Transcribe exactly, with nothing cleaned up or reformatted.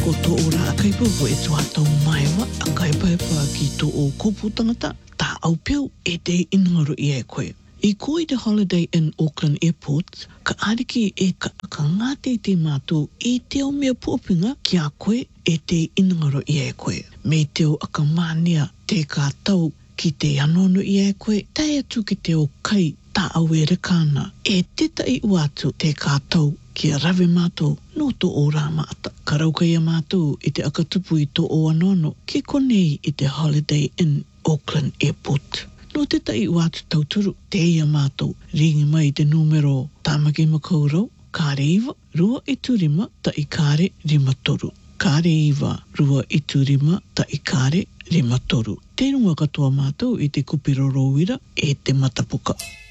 ko to ora a kai po e tu atau mai wa a kai pa pa ki to o kupu tangata ta au peu e te ingaru i e koe. I koi te Holiday Inn Auckland Airport, ka ariki e ka, ka ngāte te mātou e teo mea pōpinga ki a koe e te ingaru i e koe. Me teo aka mānia te kātau ki te anono i e koe, tai atu ki te o kai ta awe rekana e teta i uatu te kātau ki a rawe mātou no to o rā maata. Ka raukai a mātou i te akatupu i to o anono ki konei i te Holiday Inn Auckland Airport. No te tai wātu tauturu, te ia mātou, ringi mai te numero tāmaki makaurau, kāre iwa, rua i turima, ta i kāre rima toru. Kāre iwa, rua i turima, ta i kāre rima toru. Te runga katoa mātou i te kupiroro wira e te matapuka.